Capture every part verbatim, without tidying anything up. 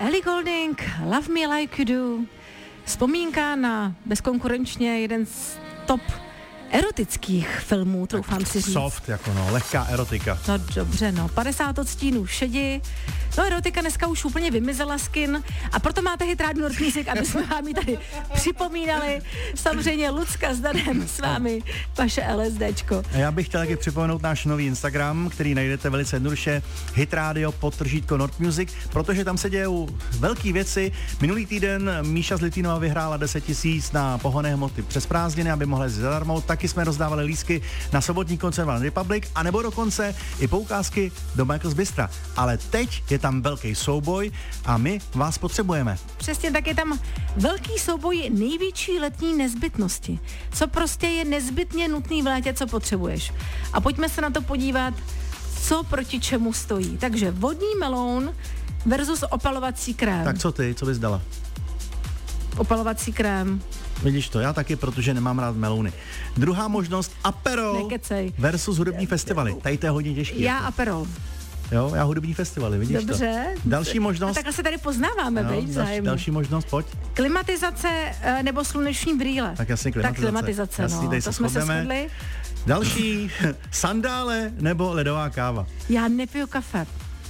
Ellie Goulding, Love Me Like You Do. Vzpomínka na bezkonkurenčně jeden z top erotických filmů, troufám si říct. Soft, jako no, lehká erotika. No dobře, no, padesát odstínů šedi. No, erotika dneska už úplně vymizela skin a proto máte hit rádio Nord Music, aby jsme vám ji tady připomínali. Samozřejmě Lucka s Danem s vámi, vaše LSDčko. A já bych chtěl taky připomenout náš nový Instagram, který najdete velice jednoduše, hit radio podtržítko Nord Music, protože tam se dějou velký věci. Minulý týden Míša z Litínova vyhrála deset tisíc na pohonné hmoty přes prázdniny, aby mohla jít zadarmo. Taky jsme rozdávali lístky na sobotní koncert One Republic, anebo dokonce i poukázky do Michael's Bystra. Ale teď je tam velký souboj a my vás potřebujeme. Přesně tak, je tam velký souboj největší letní nezbytnosti. Co prostě je nezbytně nutný v létě, co potřebuješ. A pojďme se na to podívat, co proti čemu stojí. Takže vodní meloun versus opalovací krém. Tak co ty, co bys dala? Opalovací krém. Vidíš to, já taky, protože nemám rád melouny. Druhá možnost, Aperol Nekecej. versus hudební festivaly. Tady to je hodně těžký. Já jako. Aperol. Jo, já hudební festivaly, vidíš Dobře. to? Další možnost. A takhle se tady poznáváme, no, veď, další, vzájemně. další možnost, pojď. Klimatizace e, nebo sluneční brýle. Tak jasně klimatizace. Tak klimatizace, Jasný, no, tady to se jsme se shodneme. shodli. Další, sandále nebo ledová káva. Já nepiju kafe.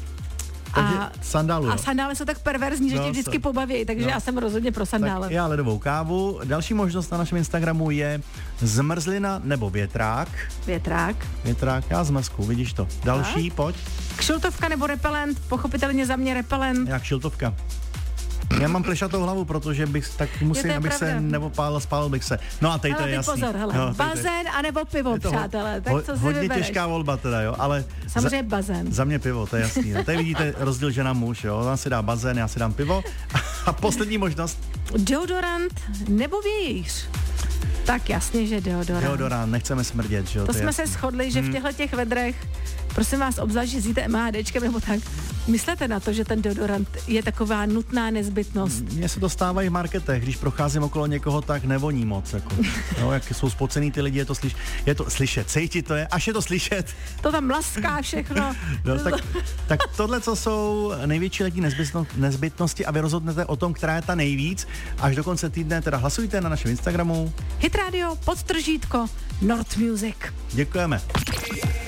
Takže A, sandálu, a jo. sandály jsou tak perverzní, že No, tě vždycky se- pobaví, takže no. já jsem rozhodně pro sandále. Tak já ledovou kávu. Další možnost na našem Instagramu je zmrzlina nebo větrák. Větrák. Větrák, já zmrzku, vidíš to. Další, pojď. Kšiltovka nebo repelent, pochopitelně za mě repelent. Jak šiltovka. Já mám plešatou hlavu, protože bych tak musím, to je abych pravda. se nepopálil, spálil bych se. No a tady to Ale je teď jasný. pozor, hele, No, tady to je- bazén anebo pivo, je to ho- přátelé, tak ho- co si hodně vybereš? těžká volba teda, jo, ale Samozřejmě za, bazén. za mě pivo, to je jasný. No. Tady vidíte rozdíl žena muž, jo, on si dá bazén, já si dám pivo. A poslední možnost. Deodorant nebo vějíř? Tak jasně, že deodorant. Deodorant, nechceme smrdět, že jo. To je jsme jasný. se shodli, že v těchto těch vedrech, prosím vás, obzvlášť, že zjíte MHDčkem nebo tak, myslete na to, že ten deodorant je taková nutná nezbytnost. Mně se to stává i v marketech, když procházím okolo někoho, tak nevoní moc, jako. No, jak jsou spocený ty lidi, je to, slyš, je to slyšet, cítit to je, až je to slyšet. To tam laská všechno. No, tak, tak tohle, co jsou největší letní nezbytno, nezbytnosti a vy rozhodnete o tom, která je ta nejvíc. Až do konce týdne teda hlasujte na našem Instagramu. Hit Radio, podtržítko, Nord Music. Děkujeme.